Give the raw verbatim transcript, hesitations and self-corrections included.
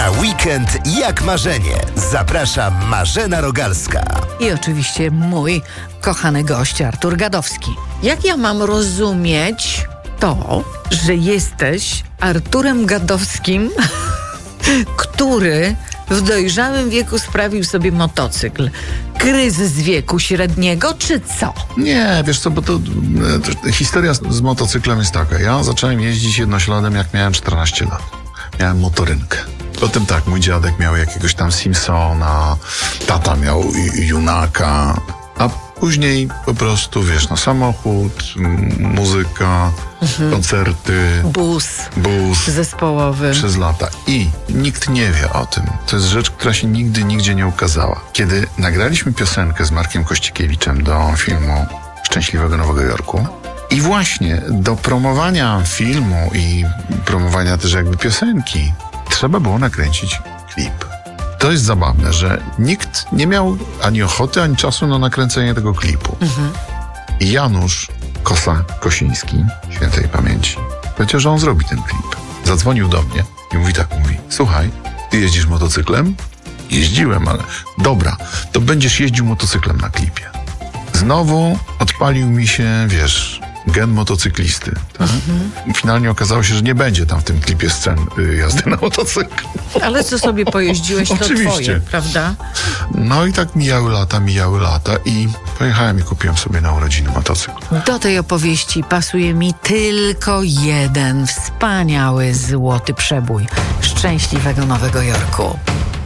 Na weekend jak marzenie. Zaprasza Marzena Rogalska. I oczywiście mój kochany gość Artur Gadowski. Jak ja mam rozumieć to, że jesteś Arturem Gadowskim, który w dojrzałym wieku sprawił sobie motocykl? Kryzys wieku średniego, czy co? Nie, wiesz co, bo to, to historia z, z motocyklem jest taka. Ja zacząłem jeździć jednośladem, jak miałem czternaście lat. Miałem motorynkę. Potem tak, mój dziadek miał jakiegoś tam Simpsona, tata miał Junaka, a później po prostu, wiesz, no samochód, m- muzyka, mhm. koncerty, Bus, bus zespołowy. Przez lata. I nikt nie wie o tym. To jest rzecz, która się nigdy, nigdzie nie ukazała. Kiedy nagraliśmy piosenkę z Markiem Kościkiewiczem do filmu Szczęśliwego Nowego Jorku, i właśnie do promowania filmu i promowania też jakby piosenki trzeba było nakręcić klip. To jest zabawne, że nikt nie miał ani ochoty, ani czasu na nakręcenie tego klipu. Mhm. I Janusz Kosa-Kosiński, świętej pamięci, powiedział, że on zrobi ten klip. Zadzwonił do mnie i mówi tak, mówi: słuchaj, ty jeździsz motocyklem? Jeździłem, ale dobra, to będziesz jeździł motocyklem na klipie. Znowu odpalił mi się, wiesz, gen motocyklisty. Tak? Mhm. Finalnie okazało się, że nie będzie tam w tym klipie scen y, jazdy na motocyklu. Ale co sobie pojeździłeś, to Oczywiście. twoje, prawda? No i tak mijały lata, mijały lata i pojechałem i kupiłem sobie na urodziny motocykl. Do tej opowieści pasuje mi tylko jeden wspaniały złoty przebój Szczęśliwego Nowego Jorku.